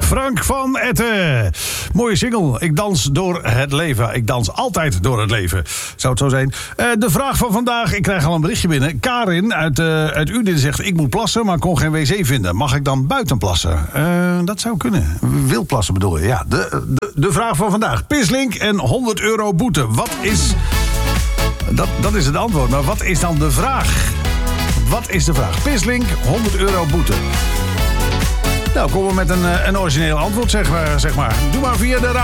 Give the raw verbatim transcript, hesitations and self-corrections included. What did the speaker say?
Frank van Etten. Mooie single. Ik dans door het leven. Ik dans altijd door het leven. Zou het zo zijn? Uh, de vraag van vandaag. Ik krijg al een berichtje binnen. Karin uit, uh, uit Uden zegt... Ik moet plassen, maar kon geen wc vinden. Mag ik dan buiten plassen? Uh, dat zou kunnen. Wil plassen bedoel je? Ja. De, de, de vraag van vandaag. Pislink en honderd euro boete. Wat is... Dat, dat is het antwoord. Maar wat is dan de vraag? Wat is de vraag? Pislink, honderd euro boete. Nou, kom maar met een, een origineel antwoord, zeg maar. Zeg maar. Doe maar via de